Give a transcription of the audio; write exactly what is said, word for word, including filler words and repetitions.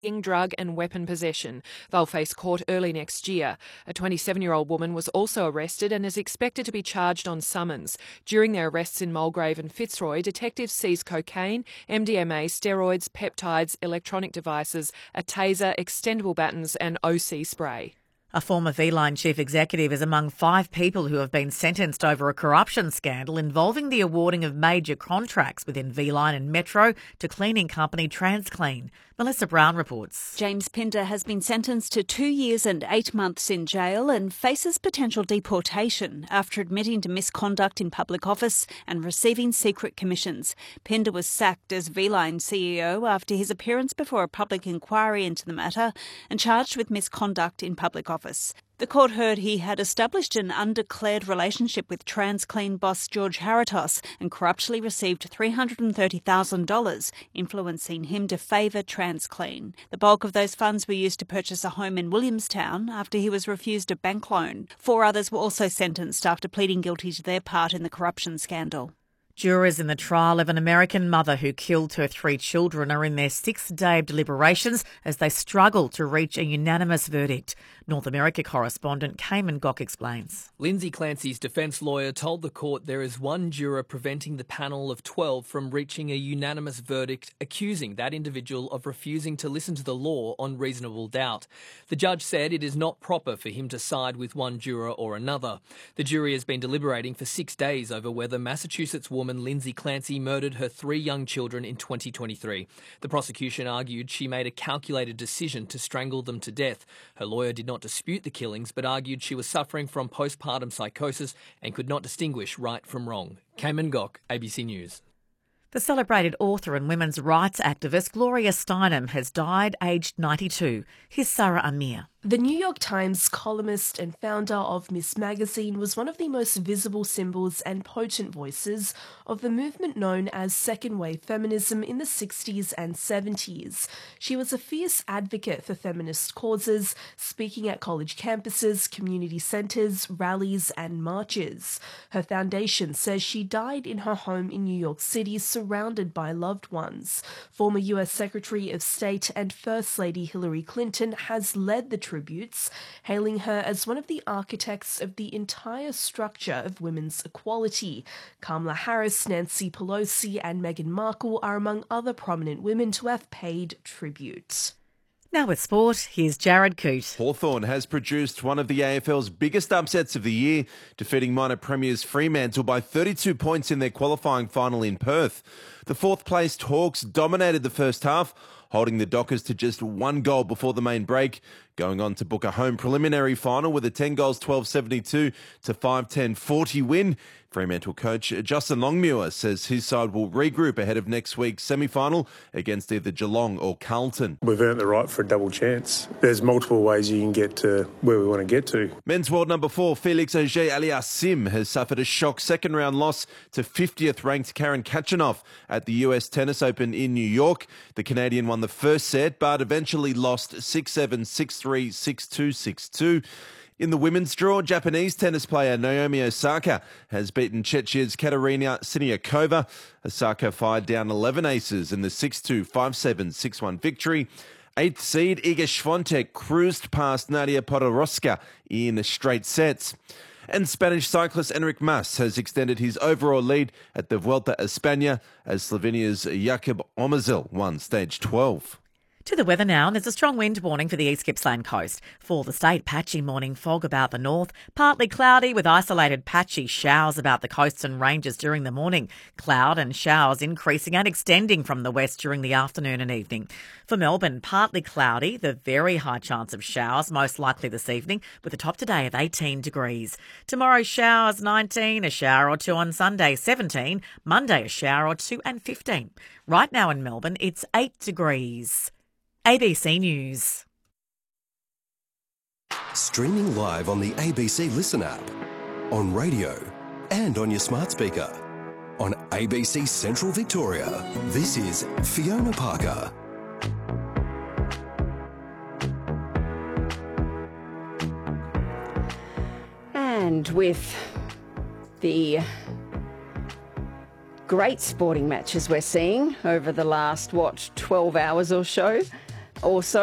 drug and weapon possession. They'll face court early next year. A twenty-seven-year-old woman was also arrested and is expected to be charged on summons. During their arrests in Mulgrave and Fitzroy, detectives seized cocaine, M D M A, steroids, peptides, electronic devices, a taser, extendable batons and O C spray. A former V-Line chief executive is among five people who have been sentenced over a corruption scandal involving the awarding of major contracts within V-Line and Metro to cleaning company TransClean. Melissa Brown reports. James Pinder has been sentenced to two years and eight months in jail and faces potential deportation after admitting to misconduct in public office and receiving secret commissions. Pinder was sacked as V-Line C E O after his appearance before a public inquiry into the matter and charged with misconduct in public office. The court heard he had established an undeclared relationship with TransClean boss George Haratos and corruptly received three hundred thirty thousand dollars, influencing him to favour TransClean. The bulk of those funds were used to purchase a home in Williamstown after he was refused a bank loan. Four others were also sentenced after pleading guilty to their part in the corruption scandal. Jurors in the trial of an American mother who killed her three children are in their sixth day of deliberations as they struggle to reach a unanimous verdict. North America correspondent Cayman Gock explains. Lindsay Clancy's defence lawyer told the court there is one juror preventing the panel of twelve from reaching a unanimous verdict, accusing that individual of refusing to listen to the law on reasonable doubt. The judge said it is not proper for him to side with one juror or another. The jury has been deliberating for six days over whether Massachusetts woman Lindsay Clancy murdered her three young children in twenty twenty-three. The prosecution argued she made a calculated decision to strangle them to death. Her lawyer did not dispute the killings, but argued she was suffering from postpartum psychosis and could not distinguish right from wrong. Cayman Gock, A B C News. The celebrated author and women's rights activist Gloria Steinem has died aged ninety-two. Here's Sarah Amir. The New York Times columnist and founder of Miss Magazine was one of the most visible symbols and potent voices of the movement known as second-wave feminism in the sixties and seventies. She was a fierce advocate for feminist causes, speaking at college campuses, community centres, rallies and marches. Her foundation says she died in her home in New York City, surrounded by loved ones. Former U S Secretary of State and First Lady Hillary Clinton has led the tributes, hailing her as one of the architects of the entire structure of women's equality. Kamala Harris, Nancy Pelosi and Meghan Markle are among other prominent women to have paid tribute. Now with sport, here's Jared Coote. Hawthorn has produced one of the A F L's biggest upsets of the year, defeating minor premiers Fremantle by thirty-two points in their qualifying final in Perth. The fourth-placed Hawks dominated the first half, holding the Dockers to just one goal before the main break, going on to book a home preliminary final with a ten goals twelve seventy-two to five ten forty win. Fremantle coach Justin Longmuir says his side will regroup ahead of next week's semi-final against either Geelong or Carlton. We've earned the right for a double chance. There's multiple ways you can get to where we want to get to. Men's world number four, Felix Auger-Aliassime, has suffered a shock second-round loss to fiftieth-ranked Karen Khachanov at the U S Tennis Open in New York. The Canadian won the first set, but eventually lost six seven, six three, six two, six two. In the women's draw, Japanese tennis player Naomi Osaka has beaten Czech's Katerina Siniakova. Osaka fired down eleven aces in the six two, five seven, six one victory. Eighth seed Iga Swiatek cruised past Nadia Podoroska in straight sets. And Spanish cyclist Enric Mas has extended his overall lead at the Vuelta a España as Slovenia's Jakub Omezel won stage twelve. To the weather now, there's a strong wind warning for the East Gippsland coast. For the state, patchy morning fog about the north, partly cloudy with isolated patchy showers about the coasts and ranges during the morning. Cloud and showers increasing and extending from the west during the afternoon and evening. For Melbourne, partly cloudy, the very high chance of showers, most likely this evening, with a top today of eighteen degrees. Tomorrow, showers nineteen, a shower or two on Sunday, seventeen, Monday, a shower or two and fifteen. Right now in Melbourne, it's eight degrees. A B C News. Streaming live on the A B C Listen app, on radio and on your smart speaker. On A B C Central Victoria, this is Fiona Parker. And with the great sporting matches we're seeing over the last, what, twelve hours or so, Also,